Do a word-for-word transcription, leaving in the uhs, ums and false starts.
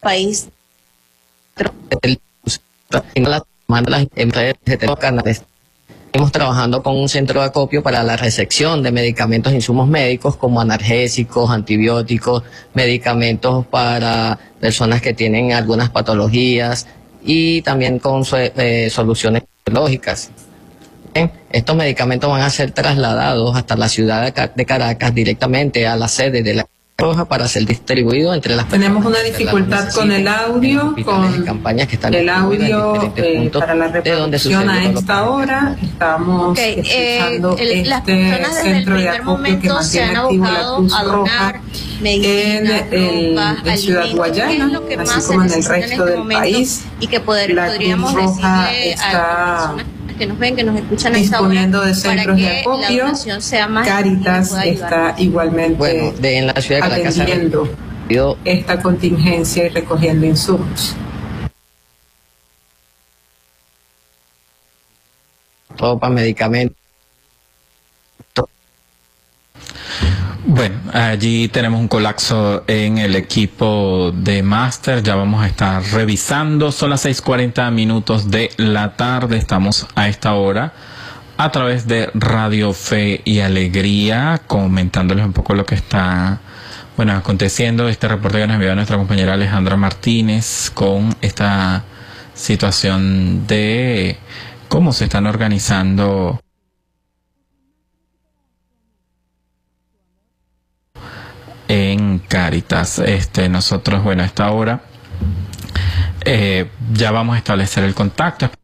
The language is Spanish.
país. Estamos trabajando con un centro de acopio para la recepción de medicamentos e insumos médicos como analgésicos, antibióticos, medicamentos para personas que tienen algunas patologías y también con eh, soluciones biológicas. Estos medicamentos van a ser trasladados hasta la ciudad de Caracas directamente a la sede de la Roja para ser distribuido entre las personas. Tenemos una dificultad con el audio, con campañas que están el audio eh, para la reproducción a esta hora. Estamos okay, escuchando eh, el, este centro de acopio que mantiene activo la Cruz Roja en, el, en Ciudad Guayana, así como en el resto del país. Y que poder, la Cruz Roja está que nos ven, que nos escuchan disponiendo de centros de acopio. Sea más Cáritas está igualmente bueno, de, en la ciudad de atendiendo Caracas, esta contingencia y recogiendo insumos. Ropa, medicamentos. Bueno, allí tenemos un colapso en el equipo de máster, ya vamos a estar revisando, son las seis cuarenta minutos de la tarde, estamos a esta hora a través de Radio Fe y Alegría, comentándoles un poco lo que está, bueno, aconteciendo, este reporte que nos envió nuestra compañera Alejandra Martínez con esta situación de cómo se están organizando en Cáritas. Este, nosotros, bueno, a esta hora eh, ya vamos a establecer el contacto.